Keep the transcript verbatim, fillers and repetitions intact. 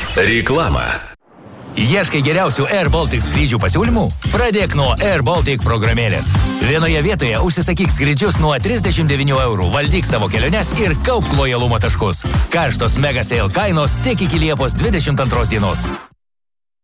Reklama. Ieškai geriausių Air Baltic skrydžių pasiūlymų? Pradėk nuo Air Baltic programėlės. Vienoje vietoje užsisakyk skrydžius nuo trisdešimt devynių eurų, valdyk savo keliones ir kaupk lojalumo taškus. Karštos mega sale kainos tik iki Liepos dvidešimt antros dienos.